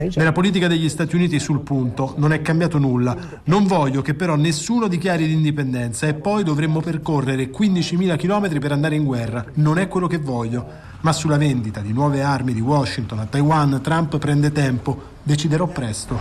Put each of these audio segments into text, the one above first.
Nella politica degli Stati Uniti sul punto non è cambiato nulla. Non voglio che però nessuno dichiari l'indipendenza e poi dovremmo percorrere 15.000 chilometri per andare in guerra. Non è quello che voglio. Ma sulla vendita di nuove armi di Washington a Taiwan Trump prende tempo. Deciderò presto.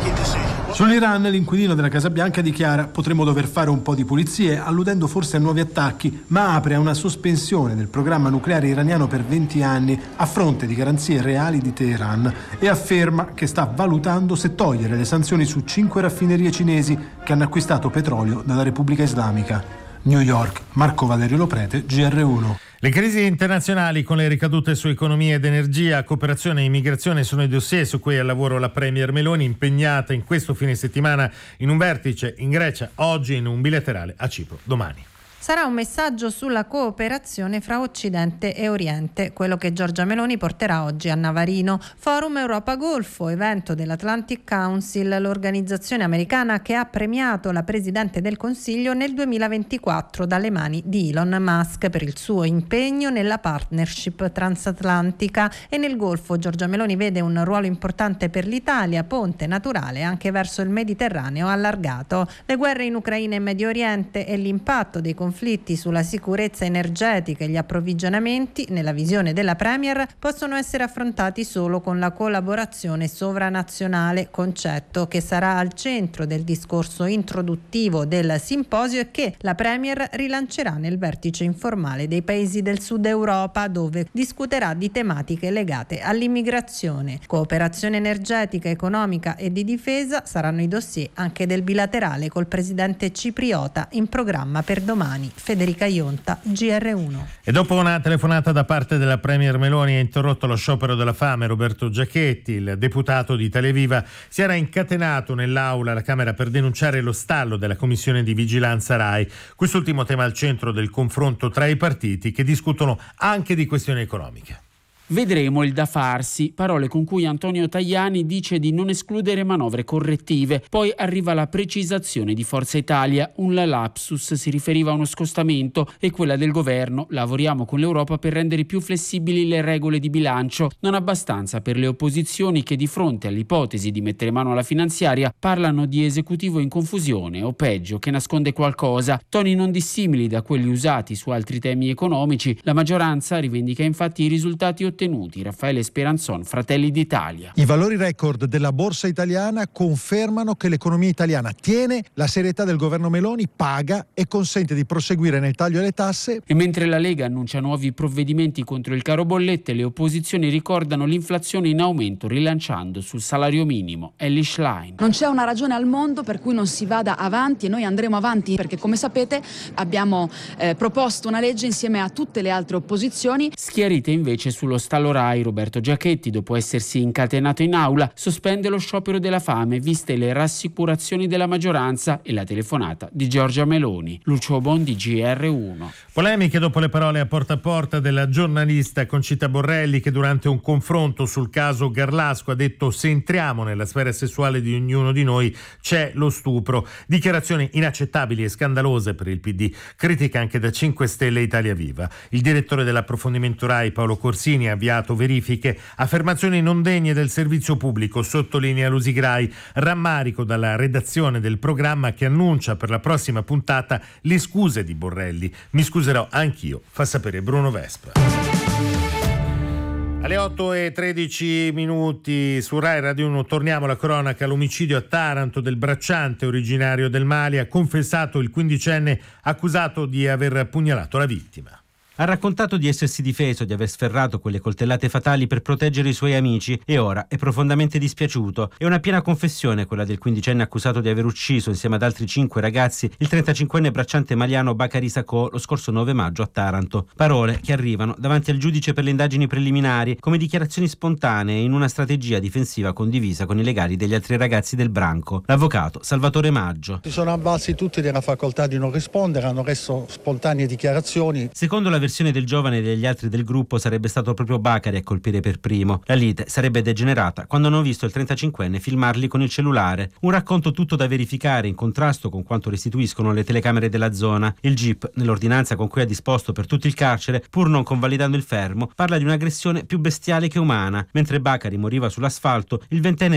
Sull'Iran l'inquilino della Casa Bianca dichiara: potremmo dover fare un po' di pulizie, alludendo forse a nuovi attacchi, ma apre a una sospensione del programma nucleare iraniano per 20 anni a fronte di garanzie reali di Teheran e afferma che sta valutando se togliere le sanzioni su 5 raffinerie cinesi che hanno acquistato petrolio dalla Repubblica Islamica. New York, Marco Valerio Loprete, GR1. Le crisi internazionali con le ricadute su economia ed energia, cooperazione e immigrazione sono i dossier su cui è al lavoro la Premier Meloni, impegnata in questo fine settimana in un vertice in Grecia, oggi in un bilaterale a Cipro, domani. Sarà un messaggio sulla cooperazione fra Occidente e Oriente, quello che Giorgia Meloni porterà oggi a Navarino. Forum Europa-Golfo, evento dell'Atlantic Council, l'organizzazione americana che ha premiato la Presidente del Consiglio nel 2024 dalle mani di Elon Musk per il suo impegno nella partnership transatlantica. E nel Golfo Giorgia Meloni vede un ruolo importante per l'Italia, ponte naturale anche verso il Mediterraneo allargato. Le guerre in Ucraina e Medio Oriente e l'impatto dei conflitti sulla sicurezza energetica e gli approvvigionamenti, nella visione della Premier, possono essere affrontati solo con la collaborazione sovranazionale, concetto che sarà al centro del discorso introduttivo del simposio e che la Premier rilancerà nel vertice informale dei paesi del Sud Europa, dove discuterà di tematiche legate all'immigrazione. Cooperazione energetica, economica e di difesa saranno i dossier anche del bilaterale col presidente cipriota in programma per domani. Federica Ionta, GR1. E dopo una telefonata da parte della Premier Meloni ha interrotto lo sciopero della fame Roberto Giachetti, il deputato di Italia Viva, si era incatenato nell'aula alla Camera per denunciare lo stallo della Commissione di Vigilanza Rai. Quest'ultimo tema al centro del confronto tra i partiti che discutono anche di questioni economiche. Vedremo il da farsi, parole con cui Antonio Tajani dice di non escludere manovre correttive. Poi arriva la precisazione di Forza Italia, un lapsus si riferiva a uno scostamento e quella del governo: lavoriamo con l'Europa per rendere più flessibili le regole di bilancio. Non abbastanza per le opposizioni che di fronte all'ipotesi di mettere mano alla finanziaria parlano di esecutivo in confusione o peggio che nasconde qualcosa. Toni non dissimili da quelli usati su altri temi economici. La maggioranza rivendica infatti i risultati ottenuti. Raffaele Speranzon, Fratelli d'Italia. I valori record della borsa italiana confermano che l'economia italiana tiene, la serietà del governo Meloni paga e consente di proseguire nel taglio alle tasse. E mentre la Lega annuncia nuovi provvedimenti contro il caro bollette, le opposizioni ricordano l'inflazione in aumento rilanciando sul salario minimo. Elly Schlein. Non c'è una ragione al mondo per cui non si vada avanti e noi andremo avanti perché, come sapete, abbiamo proposto una legge insieme a tutte le altre opposizioni. Schiarite invece sullo stallo Rai, Roberto Giachetti, dopo essersi incatenato in aula, sospende lo sciopero della fame viste le rassicurazioni della maggioranza e la telefonata di Giorgia Meloni. Lucio Bondi, GR1. Polemiche dopo le parole a porta della giornalista Concita Borrelli, che durante un confronto sul caso Garlasco ha detto: se entriamo nella sfera sessuale di ognuno di noi c'è lo stupro. Dichiarazioni inaccettabili e scandalose per il PD, critica anche da 5 Stelle e Italia Viva. Il direttore dell'approfondimento Rai, Paolo Corsini, ha avviato verifiche. Affermazioni non degne del servizio pubblico, sottolinea Lusigrai. Rammarico dalla redazione del programma che annuncia per la prossima puntata le scuse di Borrelli. Mi scuserò anch'io, fa sapere Bruno Vespa. Alle 8:13 su Rai Radio 1 torniamo alla cronaca. L'omicidio a Taranto del bracciante originario del Mali, ha confessato il 15enne accusato di aver pugnalato la vittima. Ha raccontato di essersi difeso, di aver sferrato quelle coltellate fatali per proteggere i suoi amici e ora è profondamente dispiaciuto. È una piena confessione quella del 15enne accusato di aver ucciso insieme ad altri 5 ragazzi il 35enne bracciante maliano Bakary Sacco lo scorso 9 maggio a Taranto. Parole che arrivano davanti al giudice per le indagini preliminari come dichiarazioni spontanee in una strategia difensiva condivisa con i legali degli altri ragazzi del branco. L'avvocato Salvatore Maggio. Si sono avvalsi tutti della facoltà di non rispondere, hanno reso spontanee dichiarazioni. Secondo la versione del giovane e degli altri del gruppo sarebbe stato proprio Bakary a colpire per primo. La lite sarebbe degenerata quando hanno visto il 35enne filmarli con il cellulare. Un racconto tutto da verificare, in contrasto con quanto restituiscono le telecamere della zona. Il GIP, nell'ordinanza con cui ha disposto per tutto il carcere, pur non convalidando il fermo, parla di un'aggressione più bestiale che umana. Mentre Bakary moriva sull'asfalto, il ventenne